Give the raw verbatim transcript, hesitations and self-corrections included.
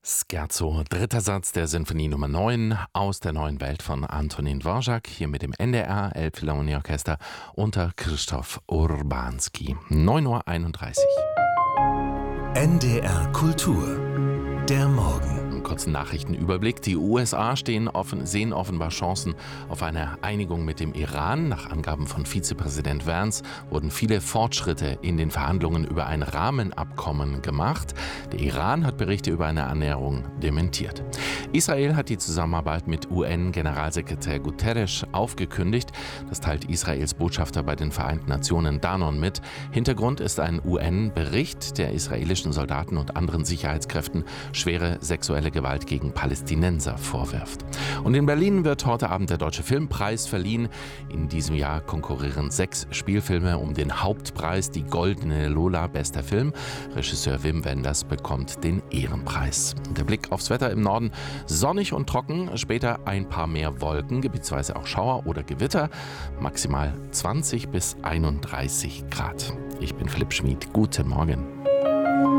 Scherzo, dritter Satz der Sinfonie Nummer neun aus der neuen Welt von Antonin Dvorak, hier mit dem N D R Elbphilharmonieorchester unter Krzysztof Urbanski. neun Uhr einunddreißig. N D R Kultur, der Morgen. Einen kurzen Nachrichtenüberblick. Die U S A stehen offen, sehen offenbar Chancen auf eine Einigung mit dem Iran. Nach Angaben von Vizepräsident Vance wurden viele Fortschritte in den Verhandlungen über ein Rahmenabkommen gemacht. Der Iran hat Berichte über eine Annäherung dementiert. Israel hat die Zusammenarbeit mit U N-Generalsekretär Guterres aufgekündigt. Das teilt Israels Botschafter bei den Vereinten Nationen Danon mit. Hintergrund ist ein U N-Bericht, der israelischen Soldaten und anderen Sicherheitskräften schwere sexuelle Gewalt gegen Palästinenser vorwirft. Und in Berlin wird heute Abend der Deutsche Filmpreis verliehen. In diesem Jahr konkurrieren sechs Spielfilme um den Hauptpreis, die Goldene Lola, bester Film. Regisseur Wim Wenders bekommt den Ehrenpreis. Und der Blick aufs Wetter im Norden: sonnig und trocken, später ein paar mehr Wolken, gebietsweise auch Schauer oder Gewitter, maximal zwanzig bis einunddreißig Grad. Ich bin Philipp Schmid, guten Morgen.